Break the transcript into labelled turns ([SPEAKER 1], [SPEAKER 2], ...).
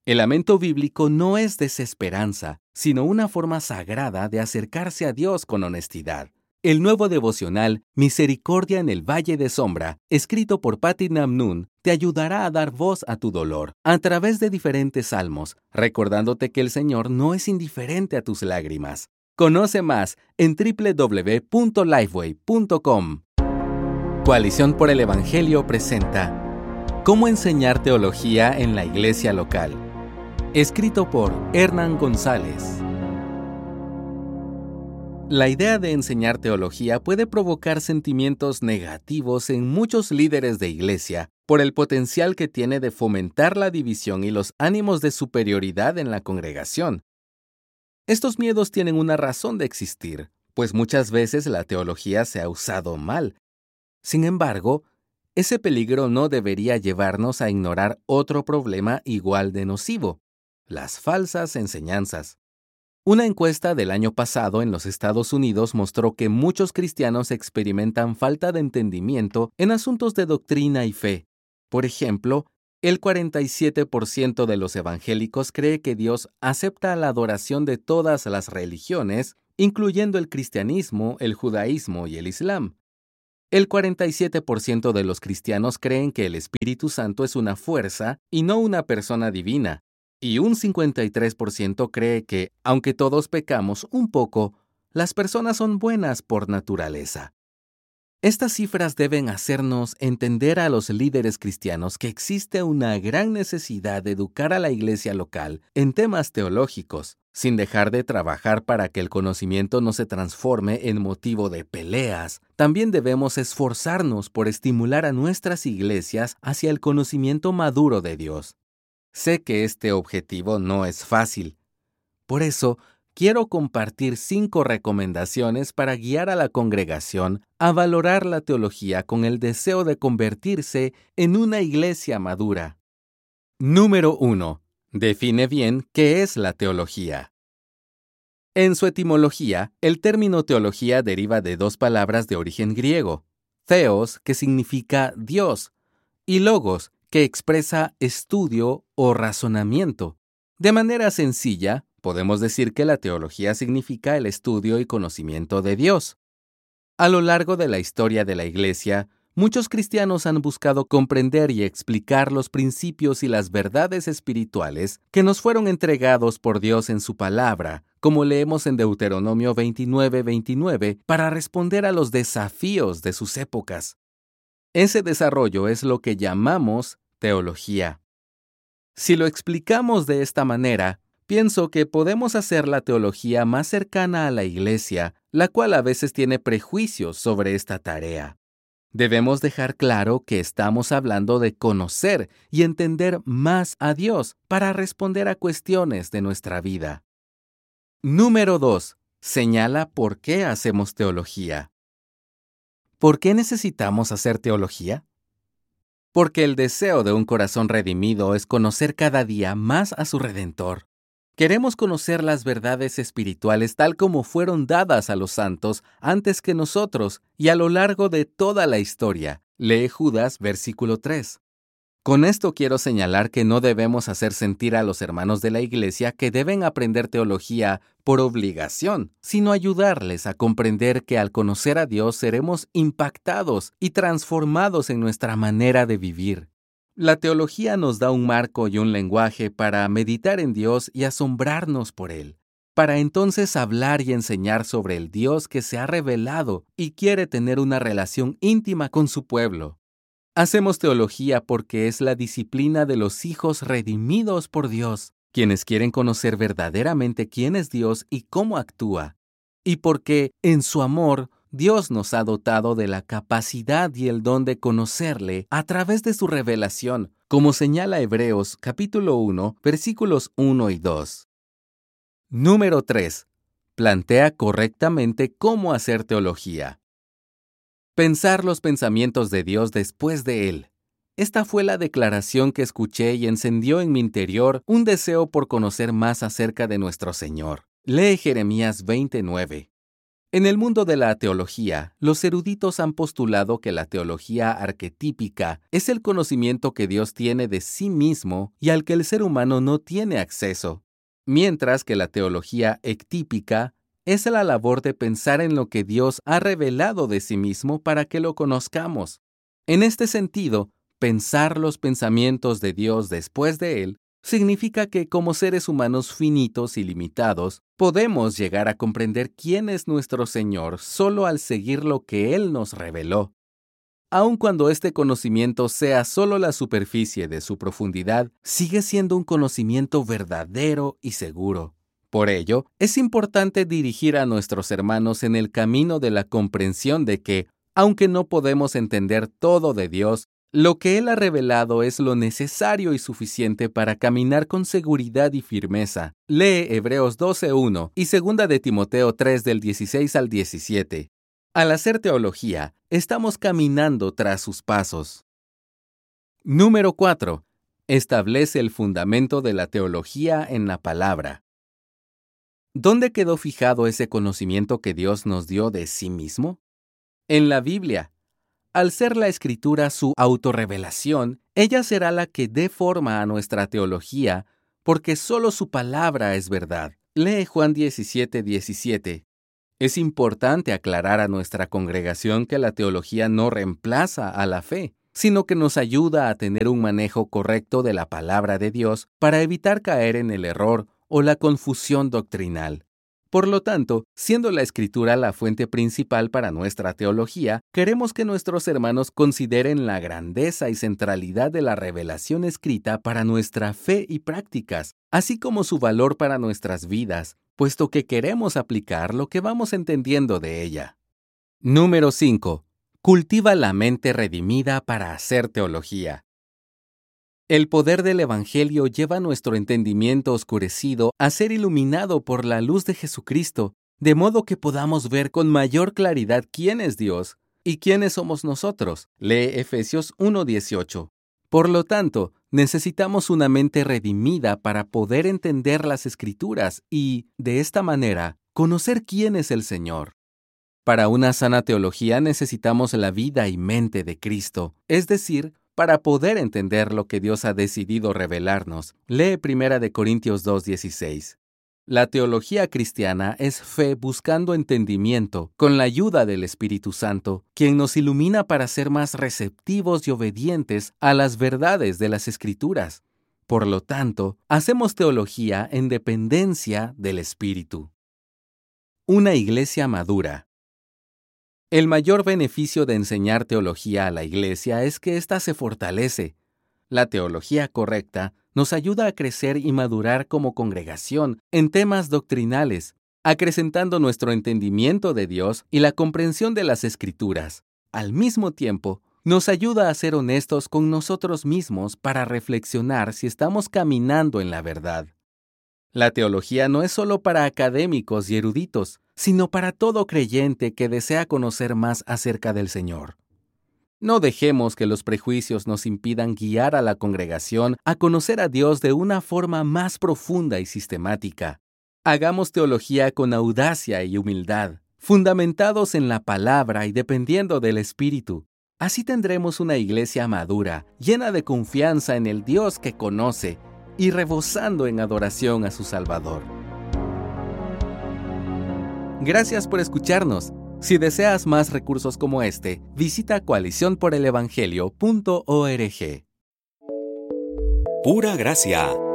[SPEAKER 1] El lamento bíblico no es desesperanza, sino una forma sagrada de acercarse a Dios con honestidad. El nuevo devocional Misericordia en el Valle de Sombra, escrito por Patti Namnun, te ayudará a dar voz a tu dolor a través de diferentes salmos, recordándote que el Señor no es indiferente a tus lágrimas. Conoce más en www.lifeway.com. Coalición por el Evangelio presenta ¿Cómo enseñar teología en la iglesia local? Escrito por Hernán González. La idea de enseñar teología puede provocar sentimientos negativos en muchos líderes de iglesia por el potencial que tiene de fomentar la división y los ánimos de superioridad en la congregación. Estos miedos tienen una razón de existir, pues muchas veces la teología se ha usado mal. Sin embargo, ese peligro no debería llevarnos a ignorar otro problema igual de nocivo: las falsas enseñanzas. Una encuesta del año pasado en los Estados Unidos mostró que muchos cristianos experimentan falta de entendimiento en asuntos de doctrina y fe. Por ejemplo, el 47% de los evangélicos cree que Dios acepta la adoración de todas las religiones, incluyendo el cristianismo, el judaísmo y el islam. El 47% de los cristianos creen que el Espíritu Santo es una fuerza y no una persona divina. Y un 53% cree que, aunque todos pecamos un poco, las personas son buenas por naturaleza. Estas cifras deben hacernos entender a los líderes cristianos que existe una gran necesidad de educar a la iglesia local en temas teológicos, sin dejar de trabajar para que el conocimiento no se transforme en motivo de peleas. También debemos esforzarnos por estimular a nuestras iglesias hacia el conocimiento maduro de Dios. Sé que este objetivo no es fácil. Por eso, quiero compartir 5 recomendaciones para guiar a la congregación a valorar la teología con el deseo de convertirse en una iglesia madura. Número 1. Define bien qué es la teología. En su etimología, el término teología deriva de 2 palabras de origen griego: theos, que significa Dios, y logos, que expresa estudio o razonamiento. De manera sencilla, podemos decir que la teología significa el estudio y conocimiento de Dios. A lo largo de la historia de la Iglesia, muchos cristianos han buscado comprender y explicar los principios y las verdades espirituales que nos fueron entregados por Dios en su palabra, como leemos en Deuteronomio 29:29, para responder a los desafíos de sus épocas. Ese desarrollo es lo que llamamos teología. Si lo explicamos de esta manera, pienso que podemos hacer la teología más cercana a la iglesia, la cual a veces tiene prejuicios sobre esta tarea. Debemos dejar claro que estamos hablando de conocer y entender más a Dios para responder a cuestiones de nuestra vida. Número 2. Señala por qué hacemos teología. ¿Por qué necesitamos hacer teología? Porque el deseo de un corazón redimido es conocer cada día más a su Redentor. Queremos conocer las verdades espirituales tal como fueron dadas a los santos antes que nosotros y a lo largo de toda la historia. Lee Judas, versículo 3. Con esto quiero señalar que no debemos hacer sentir a los hermanos de la iglesia que deben aprender teología por obligación, sino ayudarles a comprender que al conocer a Dios seremos impactados y transformados en nuestra manera de vivir. La teología nos da un marco y un lenguaje para meditar en Dios y asombrarnos por Él, para entonces hablar y enseñar sobre el Dios que se ha revelado y quiere tener una relación íntima con su pueblo. Hacemos teología porque es la disciplina de los hijos redimidos por Dios, quienes quieren conocer verdaderamente quién es Dios y cómo actúa, y porque, en su amor, Dios nos ha dotado de la capacidad y el don de conocerle a través de su revelación, como señala Hebreos capítulo 1, versículos 1 y 2. Número 3. Plantea correctamente cómo hacer teología. Pensar los pensamientos de Dios después de Él. Esta fue la declaración que escuché y encendió en mi interior un deseo por conocer más acerca de nuestro Señor. Lee Jeremías 29. En el mundo de la teología, los eruditos han postulado que la teología arquetípica es el conocimiento que Dios tiene de sí mismo y al que el ser humano no tiene acceso, mientras que la teología ectípica es la labor de pensar en lo que Dios ha revelado de sí mismo para que lo conozcamos. En este sentido, pensar los pensamientos de Dios después de Él significa que como seres humanos finitos y limitados, podemos llegar a comprender quién es nuestro Señor solo al seguir lo que Él nos reveló. Aun cuando este conocimiento sea solo la superficie de su profundidad, sigue siendo un conocimiento verdadero y seguro. Por ello, es importante dirigir a nuestros hermanos en el camino de la comprensión de que, aunque no podemos entender todo de Dios, lo que Él ha revelado es lo necesario y suficiente para caminar con seguridad y firmeza. Lee Hebreos 12:1 y 2 de Timoteo 3 del 16 al 17. Al hacer teología, estamos caminando tras sus pasos. Número 4. Establece el fundamento de la teología en la palabra. ¿Dónde quedó fijado ese conocimiento que Dios nos dio de sí mismo? En la Biblia. Al ser la Escritura su autorrevelación, ella será la que dé forma a nuestra teología, porque solo su palabra es verdad. Lee Juan 17:17. Es importante aclarar a nuestra congregación que la teología no reemplaza a la fe, sino que nos ayuda a tener un manejo correcto de la palabra de Dios para evitar caer en el error o la confusión doctrinal. Por lo tanto, siendo la Escritura la fuente principal para nuestra teología, queremos que nuestros hermanos consideren la grandeza y centralidad de la revelación escrita para nuestra fe y prácticas, así como su valor para nuestras vidas, puesto que queremos aplicar lo que vamos entendiendo de ella. Número 5. Cultiva la mente redimida para hacer teología. El poder del Evangelio lleva nuestro entendimiento oscurecido a ser iluminado por la luz de Jesucristo, de modo que podamos ver con mayor claridad quién es Dios y quiénes somos nosotros. Lee Efesios 1:18. Por lo tanto, necesitamos una mente redimida para poder entender las Escrituras y, de esta manera, conocer quién es el Señor. Para una sana teología necesitamos la vida y mente de Cristo, es decir, para poder entender lo que Dios ha decidido revelarnos. Lee 1 Corintios 2:16. La teología cristiana es fe buscando entendimiento, con la ayuda del Espíritu Santo, quien nos ilumina para ser más receptivos y obedientes a las verdades de las Escrituras. Por lo tanto, hacemos teología en dependencia del Espíritu. Una iglesia madura. El mayor beneficio de enseñar teología a la iglesia es que ésta se fortalece. La teología correcta nos ayuda a crecer y madurar como congregación en temas doctrinales, acrecentando nuestro entendimiento de Dios y la comprensión de las Escrituras. Al mismo tiempo, nos ayuda a ser honestos con nosotros mismos para reflexionar si estamos caminando en la verdad. La teología no es solo para académicos y eruditos, sino para todo creyente que desea conocer más acerca del Señor. No dejemos que los prejuicios nos impidan guiar a la congregación a conocer a Dios de una forma más profunda y sistemática. Hagamos teología con audacia y humildad, fundamentados en la palabra y dependiendo del Espíritu. Así tendremos una iglesia madura, llena de confianza en el Dios que conoce y rebosando en adoración a su Salvador. Gracias por escucharnos. Si deseas más recursos como este, visita coaliciónporelevangelio.org.
[SPEAKER 2] Pura gracia.